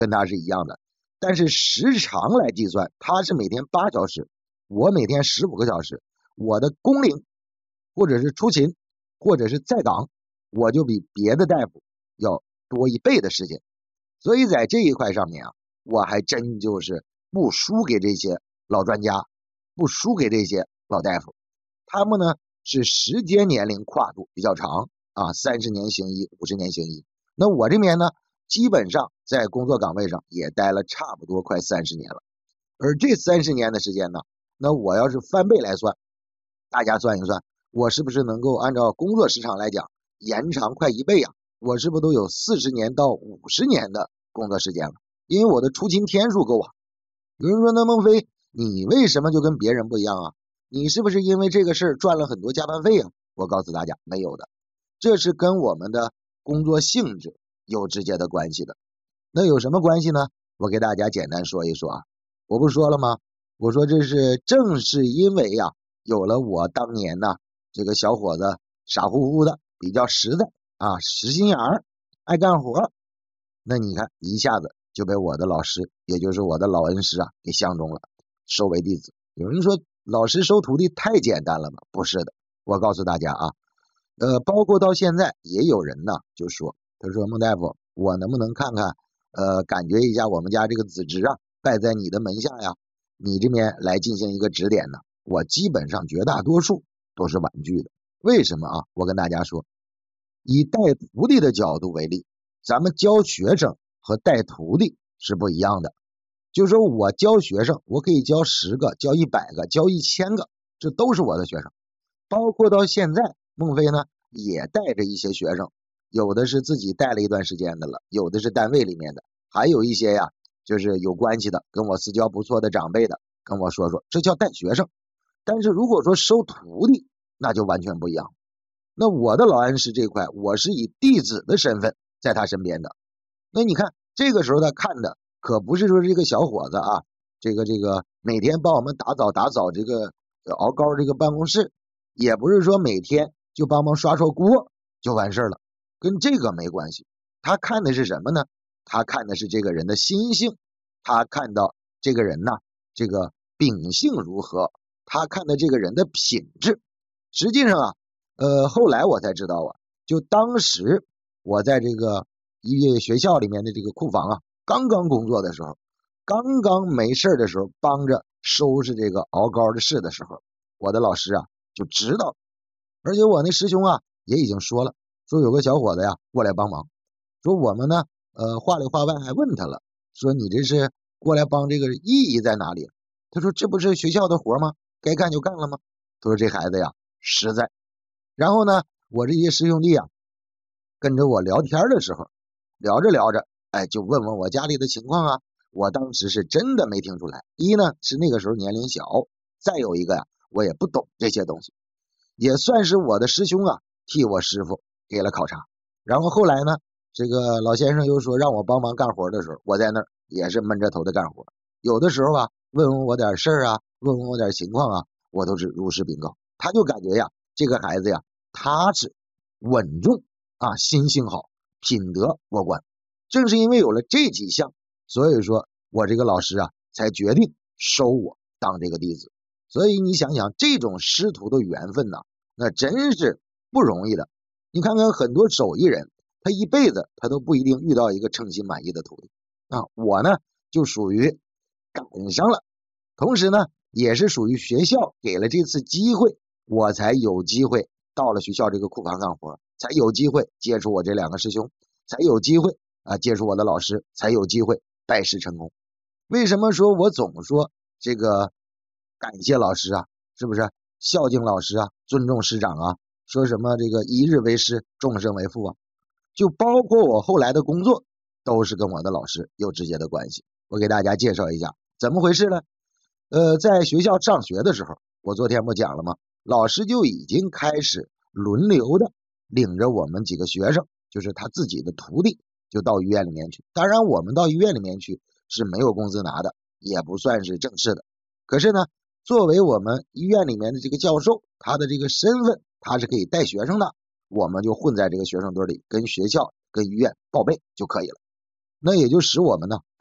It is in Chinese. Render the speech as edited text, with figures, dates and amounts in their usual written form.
跟他是一样的，但是时长来计算，他是每天8小时，我每天15个小时，我的工龄或者是出勤或者是在岗，我就比别的大夫要多1倍的时间。所以在这一块上面啊，我还真就是不输给这些老专家，不输给这些老大夫。他们呢是时间年龄跨度比较长啊，30年行医，50年行医。那我这边呢，基本上在工作岗位上也待了差不多快30年了。而这30年的时间呢，那我要是翻倍来算，大家算一算，我是不是能够按照工作时长来讲延长快1倍呀？我是不是都有40年到50年的工作时间了？因为我的出勤天数够啊。有人说，那孟非，你为什么就跟别人不一样啊？你是不是因为这个事儿赚了很多加班费啊？我告诉大家，没有的，这是跟我们的工作性质有直接的关系的。那有什么关系呢？我给大家简单说一说啊。我不是说了吗？我说这是正是因为呀，有了我当年呢，这个小伙子傻乎乎的，比较实在啊，实心眼儿，爱干活，那你看一下子就被我的老师，也就是我的老恩师啊，给相中了，收为弟子。有人说老师收徒弟太简单了吗？不是的，我告诉大家啊，包括到现在也有人呢就说，他说孟大夫，我能不能看看感觉一下我们家这个子侄啊拜在你的门下呀，你这边来进行一个指点呢？我基本上绝大多数都是婉拒的。为什么啊？我跟大家说，以带徒弟的角度为例，咱们教学生和带徒弟是不一样的。就是说我教学生，我可以教10个，教100个，教1000个，这都是我的学生。包括到现在，孟非呢也带着一些学生，有的是自己带了一段时间的了，有的是单位里面的，还有一些呀就是有关系的，跟我私交不错的长辈的，跟我说说，这叫带学生。但是如果说收徒弟，那就完全不一样。那我的老恩师这块，我是以弟子的身份在他身边的。那你看这个时候他看的可不是说这个小伙子啊，这个每天帮我们打扫这个熬膏这个办公室，也不是说每天就帮忙刷锅就完事了，跟这个没关系。他看的是什么呢？他看的是这个人的心性，他看到这个人呢，这个秉性如何，他看的这个人的品质。实际上啊，后来我才知道啊，就当时我在这个一学校里面的这个库房啊，刚刚工作的时候，刚刚没事的时候，帮着收拾这个熬膏的事的时候，我的老师啊就知道，而且我那师兄啊也已经说了，说有个小伙子呀过来帮忙，说我们呢话里话外还问他了，说你这是过来帮，这个意义在哪里？他说这不是学校的活吗？该干就干了吗？他说这孩子呀实在。然后呢，我这些师兄弟啊跟着我聊天的时候，聊着聊着，哎，就问问我家里的情况啊。我当时是真的没听出来，一呢是那个时候年龄小，再有一个呀，我也不懂这些东西，也算是我的师兄啊替我师傅给了考察。然后后来呢，这个老先生又说让我帮忙干活的时候，我在那儿也是闷着头的干活。有的时候啊，问问我点事儿啊，问问我点情况啊，我都是如实禀告。他就感觉呀，这个孩子呀，踏实稳重啊，心性好，品德过关。正是因为有了这几项，所以说我这个老师啊才决定收我当这个弟子。所以你想想，这种师徒的缘分呢，那真是不容易的。你看看很多手艺人，他一辈子他都不一定遇到一个称心满意的徒弟啊。我呢就属于赶上了，同时呢也是属于学校给了这次机会，我才有机会到了学校这个库房干活，才有机会接触我这2个师兄，才有机会接触我的老师，才有机会拜师成功。为什么说我总说这个感谢老师啊，是不是孝敬老师啊，尊重师长啊，说什么这个一日为师，终身为父啊，就包括我后来的工作都是跟我的老师有直接的关系。我给大家介绍一下怎么回事呢？在学校上学的时候，我昨天不讲了吗？老师就已经开始轮流的领着我们几个学生，就是他自己的徒弟，就到医院里面去。当然我们到医院里面去是没有工资拿的，也不算是正式的。可是呢，作为我们医院里面的这个教授，他的这个身份他是可以带学生的，我们就混在这个学生堆里，跟学校跟医院报备就可以了。 那也就使我们呢